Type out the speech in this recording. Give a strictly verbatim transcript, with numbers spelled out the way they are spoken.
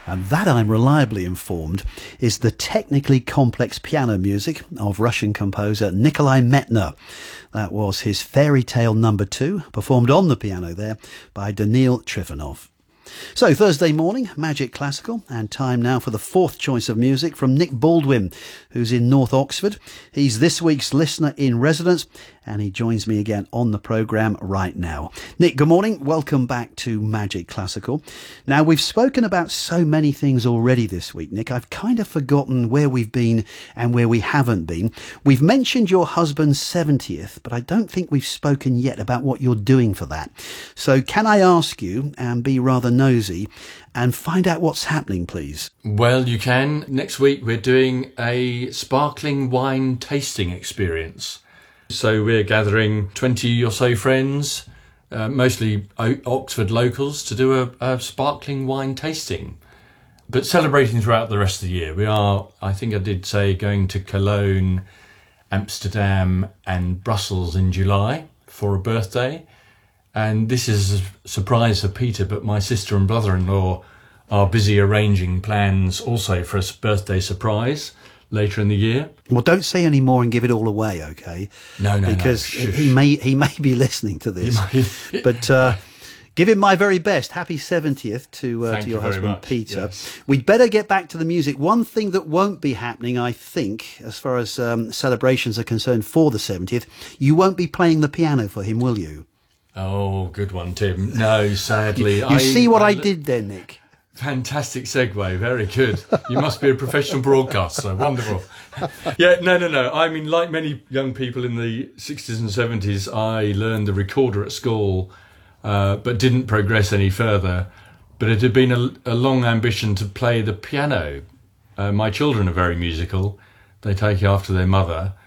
And that, I'm reliably informed, is the technically complex piano music of Russian composer Nikolai Medtner. That was his Fairy Tale Number Two, performed on the piano there by Daniil Trifonov. So, Thursday morning, Magic Classical, and time now for the fourth choice of music from Nick Baldwin, who's in North Oxford. He's this week's listener in residence, and he joins me again on the programme right now. Nick, good morning. Welcome back to Magic Classical. Now, we've spoken about so many things already this week, Nick. I've kind of forgotten where we've been and where we haven't been. We've mentioned your husband's seventieth, but I don't think we've spoken yet about what you're doing for that. So can I ask you, and be rather nosy, and find out what's happening, please? Well, you can. Next week we're doing a sparkling wine tasting experience. So we're gathering twenty or so friends, uh, mostly o- Oxford locals, to do a, a sparkling wine tasting, but celebrating throughout the rest of the year. We are, I think I did say, going to Cologne, Amsterdam and Brussels in July for a birthday. And this is a surprise for Peter, but my sister and brother-in-law are busy arranging plans also for a birthday surprise later in the year. Well, don't say any more and give it all away, okay? No, no, because no. he may he may be listening to this. But uh, give him my very best. Happy seventieth to uh, to your you very husband, much. Peter. Yes. We'd better get back to the music. One thing that won't be happening, I think, as far as um, celebrations are concerned for the seventieth, you won't be playing the piano for him, will you? Oh, good one, Tim. No, sadly. You I, see what I, I did there, Nick? Fantastic segue, very good. You must be a professional broadcaster, wonderful. Yeah, no, no, no. I mean, like many young people in the sixties and seventies, I learned the recorder at school, uh, but didn't progress any further. But it had been a, a long ambition to play the piano. Uh, my children are very musical. They take after their mother.